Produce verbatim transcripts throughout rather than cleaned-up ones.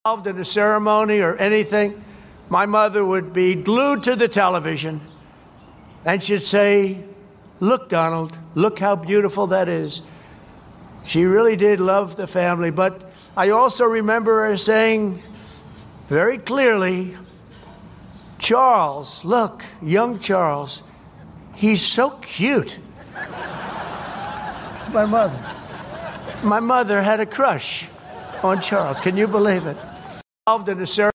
Involved in a ceremony or anything, my mother would be glued to the television and she'd say, "Look, Donald, look how beautiful that is." She really did love the family, but I also remember her saying very clearly, "Charles, look, young Charles, he's so cute." It's my mother. My mother had a crush on Charles. Can you believe it? Involved in a ceremony.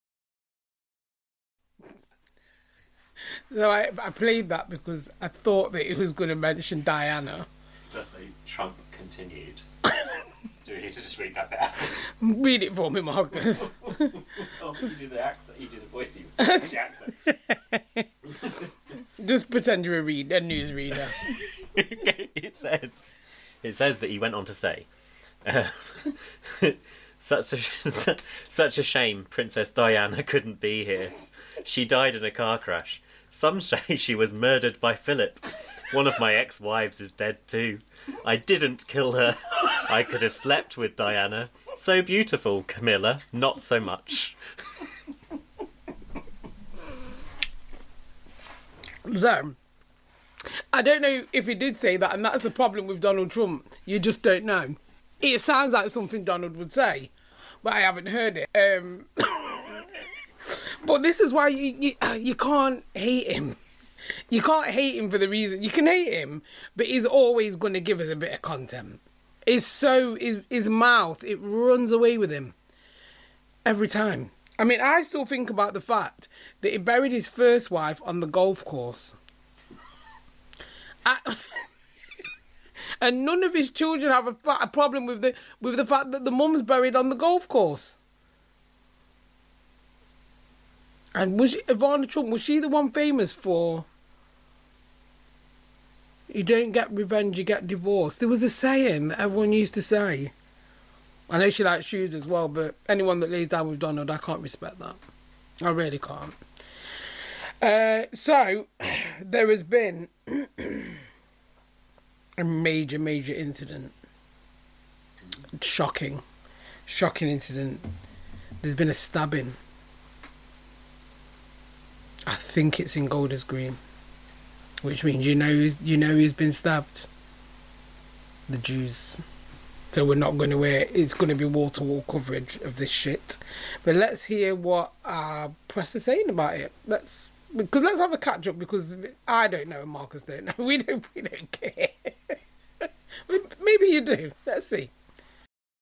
So I, I played that because I thought that it was going to mention Diana. Just say Trump continued. Do we need to just read that bit out? Read it for me, Marcus. Oh, you do the accent, you do the voice, you do the accent. Just pretend you're a reader, a news reader. It says, it says that he went on to say, uh, such a such a shame Princess Diana couldn't be here. She died in a car crash. Some say she was murdered by Philip. One of my ex-wives is dead too. I didn't kill her. I could have slept with Diana. So beautiful, Camilla. Not so much. So, I don't know if he did say that, and that's the problem with Donald Trump. You just don't know. It sounds like something Donald would say, but I haven't heard it. Um, but this is why you, you you can't hate him. You can't hate him for the reason... You can hate him, but he's always going to give us a bit of content. It's so... His, his mouth, it runs away with him. Every time. I mean, I still think about the fact that he buried his first wife on the golf course. I, and none of his children have a, a problem with the with the fact that the mum's buried on the golf course. And was she, Ivana Trump, was she the one famous for... You don't get revenge, you get divorced? There was a saying that everyone used to say. I know she likes shoes as well, but anyone that lays down with Donald, I can't respect that. I really can't. Uh, so, there has been a major, major incident. Shocking. Shocking incident. There's been a stabbing. I think it's in Golders Green, which means you know who's, you know who's been stabbed. The Jews. So we're not going to wear. It's going to be wall to wall coverage of this shit. But let's hear what our press is saying about it. Let's because let's have a catch up because I don't know and Marcus don't know. We don't we don't care. Maybe you do. Let's see.